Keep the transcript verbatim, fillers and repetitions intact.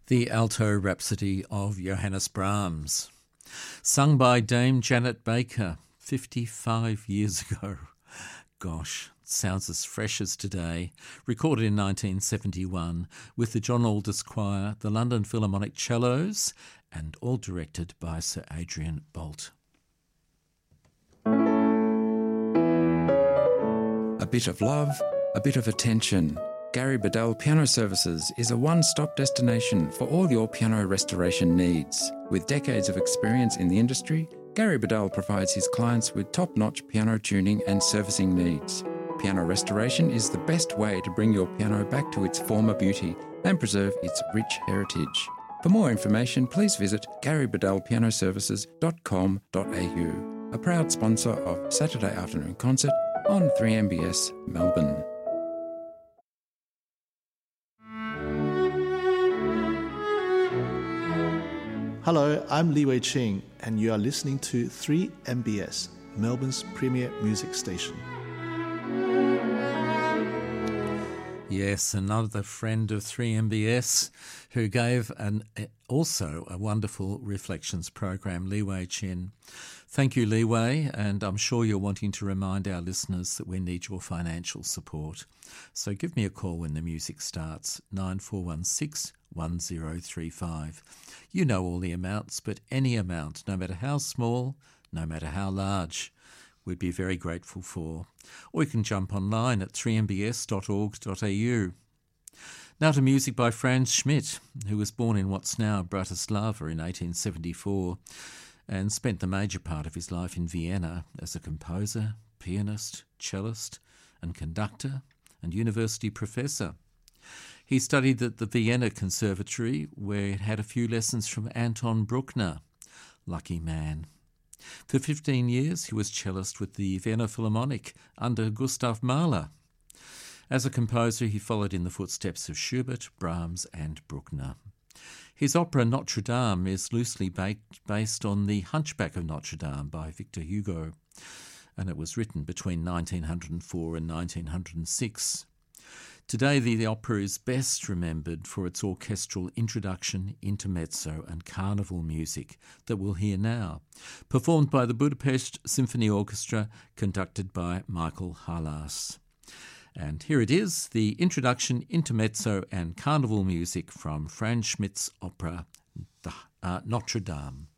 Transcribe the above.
The Alto Rhapsody of Johannes Brahms, sung by Dame Janet Baker fifty-five years ago. Gosh, it sounds as fresh as today. Recorded in nineteen seventy-one with the John Aldous Choir, the London Philharmonic Cellos, and all directed by Sir Adrian Boult. A bit of love, a bit of attention. Gary Bedell Piano Services is a one-stop destination for all your piano restoration needs. With decades of experience in the industry, Gary Bedell provides his clients with top-notch piano tuning and servicing needs. Piano restoration is the best way to bring your piano back to its former beauty and preserve its rich heritage. For more information, please visit gary bedell piano services dot com dot a u, a proud sponsor of Saturday Afternoon Concert on three M B S Melbourne. Hello, I'm Li Wei Ching, and you are listening to three M B S, Melbourne's premier music station. Yes, another friend of three M B S who gave an also a wonderful Reflections program, Li Wei Chin. Thank you, Li Wei, and I'm sure you're wanting to remind our listeners that we need your financial support. So give me a call when the music starts, nine four one six, one zero three five. You know all the amounts, but any amount, no matter how small, no matter how large, we'd be very grateful for. Or you can jump online at three m b s dot org dot a u. Now to music by Franz Schmidt, who was born in what's now Bratislava in eighteen seventy-four and spent the major part of his life in Vienna as a composer, pianist, cellist and conductor and university professor. He studied at the Vienna Conservatory, where he had a few lessons from Anton Bruckner. Lucky man. For fifteen years, he was cellist with the Vienna Philharmonic under Gustav Mahler. As a composer, he followed in the footsteps of Schubert, Brahms and Bruckner. His opera Notre Dame is loosely based on The Hunchback of Notre Dame by Victor Hugo, and it was written between nineteen oh four and nineteen oh six. Today, the, the opera is best remembered for its orchestral introduction, intermezzo and carnival music that we'll hear now, performed by the Budapest Symphony Orchestra, conducted by Michael Halas. And here it is, the introduction, intermezzo and carnival music from Franz Schmidt's opera uh, Notre Dame.